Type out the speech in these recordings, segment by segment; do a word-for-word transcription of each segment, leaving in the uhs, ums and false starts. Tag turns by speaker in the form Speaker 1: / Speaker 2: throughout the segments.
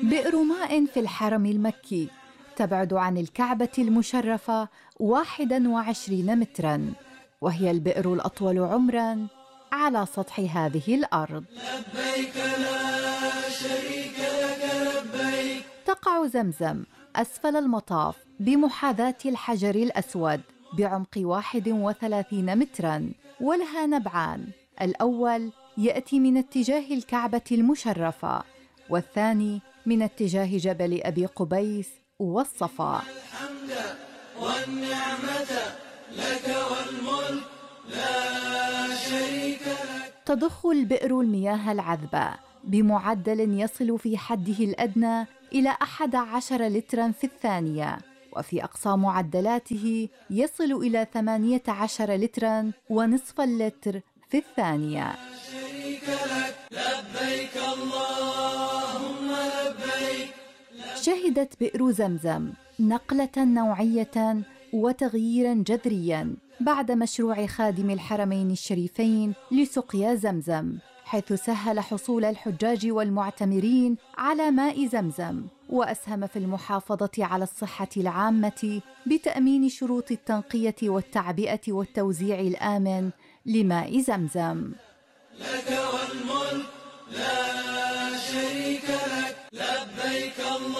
Speaker 1: بئر ماء في الحرم المكي تبعد عن الكعبة المشرفة واحد وعشرين متراً، وهي البئر الأطول عمراً على سطح هذه الأرض.
Speaker 2: لبيك لا شريك لك لبيك.
Speaker 1: تقع زمزم أسفل المطاف بمحاذاة الحجر الأسود بعمق واحد وثلاثين متراً، ولها نبعان، الأول يأتي من اتجاه الكعبة المشرفة، والثاني من اتجاه جبل أبي قبيس والصفا.
Speaker 2: الحمد والنعمة لك والملك لا شريك لك.
Speaker 1: تضخ البئر المياه العذبة بمعدل يصل في حده الأدنى إلى أحد عشر لتراً في الثانية، وفي أقصى معدلاته يصل إلى ثمانية عشر لتراً ونصف اللتر في الثانية.
Speaker 2: شريك لك لبيك اللهم لبيك.
Speaker 1: شهدت بئر زمزم نقلة نوعية وتغييراً جذرياً بعد مشروع خادم الحرمين الشريفين لسقيا زمزم، حيث سهل حصول الحجاج والمعتمرين على ماء زمزم، وأسهم في المحافظة على الصحة العامة بتأمين شروط التنقية والتعبئة والتوزيع الآمن لماء زمزم.
Speaker 2: لك والملك لا شريك لك لبيك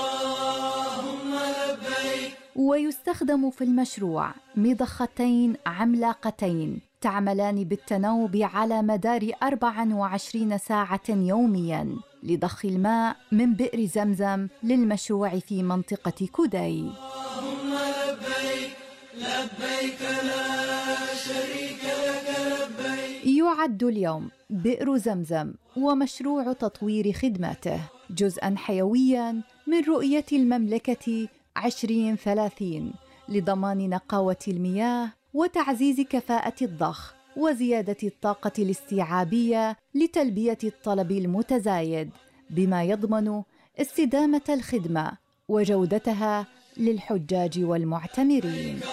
Speaker 2: اللهم لبيك.
Speaker 1: ويستخدم في المشروع مضختين عملاقتين تعملان بالتناوب على مدار أربع وعشرين ساعة يومياً لضخ الماء من بئر زمزم للمشروع في منطقة كوداي.
Speaker 2: اللهم لبيك لبيك لا شريك لك لبيك.
Speaker 1: يعد اليوم بئر زمزم ومشروع تطوير خدماته جزءاً حيوياً من رؤية المملكة عشرين ثلاثين لضمان نقاوة المياه وتعزيز كفاءة الضخ وزيادة الطاقة الاستيعابية لتلبية الطلب المتزايد، بما يضمن استدامة الخدمة وجودتها للحجاج والمعتمرين.